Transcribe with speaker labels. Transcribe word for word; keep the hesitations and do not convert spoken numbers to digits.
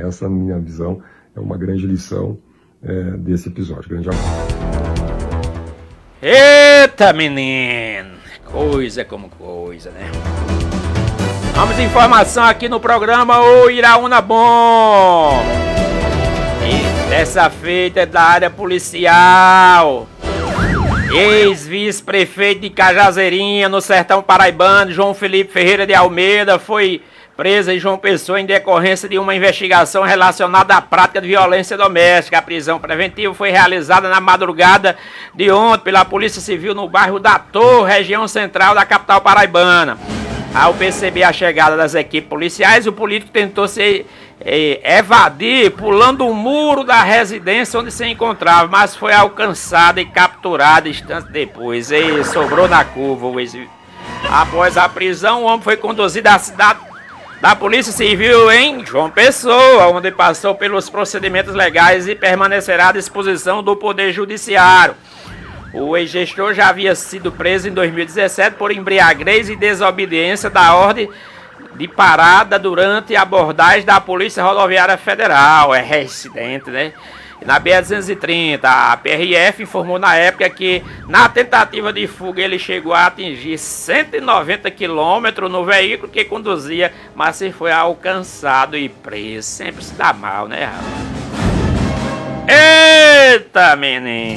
Speaker 1: Essa, na minha visão, é uma grande lição é, desse episódio. Grande abraço.
Speaker 2: Eita, menino! Coisa como coisa, né? Vamos informação aqui no programa O Iraúna Bom. E dessa feita é da área policial. Ex-vice-prefeito de Cajazeirinha, no sertão paraibano, João Felipe Ferreira de Almeida, foi preso em João Pessoa em decorrência de uma investigação relacionada à prática de violência doméstica. A prisão preventiva foi realizada na madrugada de ontem pela Polícia Civil no bairro da Torre, região central da capital paraibana. Ao perceber a chegada das equipes policiais, o político tentou se eh, evadir pulando o muro da residência onde se encontrava, mas foi alcançado e capturado instantes depois. E sobrou na curva. Após a prisão, o homem foi conduzido à cidade da Polícia Civil em João Pessoa, onde passou pelos procedimentos legais e permanecerá à disposição do Poder Judiciário. O ex-gestor já havia sido preso em dois mil e dezessete por embriaguez e desobediência da ordem de parada durante a abordagem da Polícia Rodoviária Federal. É residente, né? Na B R duzentos e trinta, a P R F informou na época que, na tentativa de fuga, ele chegou a atingir cento e noventa quilômetros no veículo que conduzia, mas se foi alcançado e preso. Sempre se dá mal, né, rapaz? Eita, menino!